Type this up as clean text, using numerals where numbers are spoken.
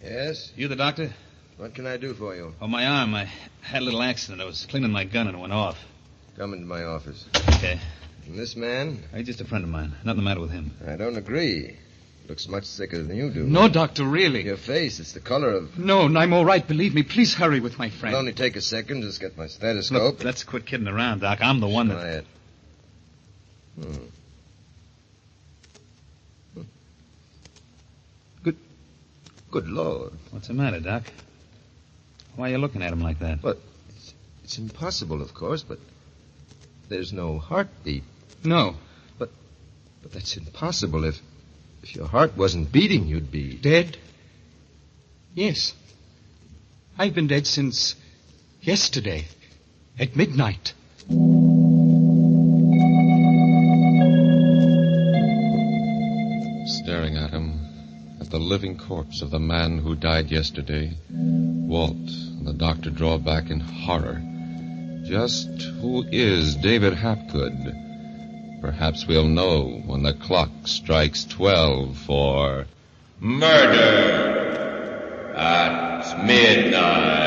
Yes? You the doctor? What can I do for you? Oh, my arm. I had a little accident. I was cleaning my gun and it went off. Come into my office. Okay. And this man? He's just a friend of mine. Nothing the matter with him. I don't agree. Looks much sicker than you do. No, Doctor, really. Your face, it's the color of... No, I'm all right. Believe me. Please hurry with my friend. It'll only take a second. Just get my stethoscope. Look, let's quit kidding around, Doc. I'm the one that... Quiet. Good Lord. What's the matter, Doc? Why are you looking at him like that? Well, it's impossible, of course, but there's no heartbeat. No. But that's impossible. If your heart wasn't beating, you'd be... Dead? Yes. I've been dead since yesterday at midnight. Staring at him, at the living corpse of the man who died yesterday, Walt and the doctor draw back in horror. Just who is David Hapgood? Perhaps we'll know when the clock strikes 12 for... Murder at Midnight.